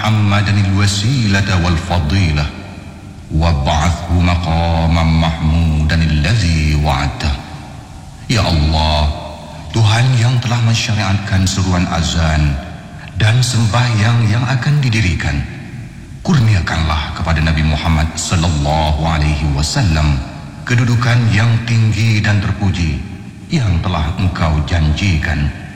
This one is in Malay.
Muhammadan al-wasilata wal-fadilah wab'athhu maqaman mahmudan alladhi wa'adtah. Ya Allah, Tuhan yang telah mensyariatkan seruan azan dan sembahyang yang akan didirikan, kurniakanlah kepada Nabi Muhammad sallallahu alaihi wasallam kedudukan yang tinggi dan terpuji yang telah Engkau janjikan.